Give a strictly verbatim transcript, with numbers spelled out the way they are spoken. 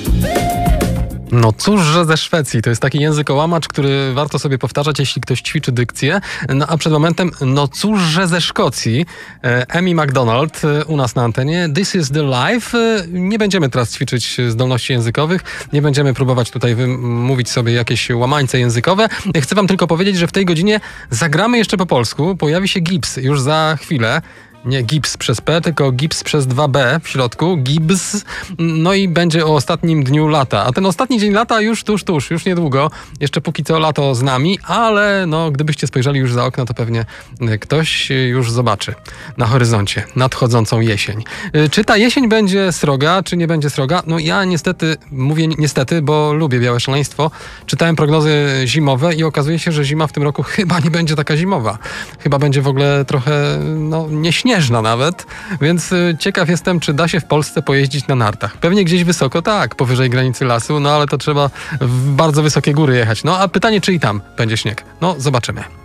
No cóż, że ze Szwecji. To jest taki językołamacz, który warto sobie powtarzać, jeśli ktoś ćwiczy dykcję. No a przed momentem, no cóż, że ze Szkocji. Amy Macdonald u nas na antenie. This is the life. Nie będziemy teraz ćwiczyć zdolności językowych. Nie będziemy próbować tutaj mówić sobie jakieś łamańce językowe. Chcę wam tylko powiedzieć, że w tej godzinie zagramy jeszcze po polsku. Pojawi się Gibbs już za chwilę. Nie Gibbs przez P, tylko Gibbs przez dwa B w środku. Gibbs. No i będzie o ostatnim dniu lata. A ten ostatni dzień lata już tuż, tuż, już niedługo. Jeszcze póki co lato z nami, ale no, gdybyście spojrzeli już za okno, to pewnie ktoś już zobaczy na horyzoncie nadchodzącą jesień. Czy ta jesień będzie sroga, czy nie będzie sroga? No ja niestety, mówię niestety, bo lubię białe szaleństwo. Czytałem prognozy zimowe i okazuje się, że zima w tym roku chyba nie będzie taka zimowa. Chyba będzie w ogóle trochę, no, nieśnieżna nawet, więc ciekaw jestem, czy da się w Polsce pojeździć na nartach. Pewnie gdzieś wysoko, tak, powyżej granicy lasu, no ale to trzeba w bardzo wysokie góry jechać. No a pytanie, czy i tam będzie śnieg? No, zobaczymy.